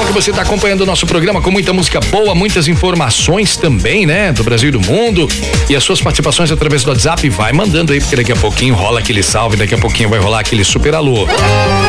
que você está acompanhando o nosso programa com muita música boa, muitas informações também, né? Do Brasil e do mundo. E as suas participações através do WhatsApp, vai mandando aí, porque daqui a pouquinho rola aquele salve, daqui a pouquinho vai rolar aquele super alô.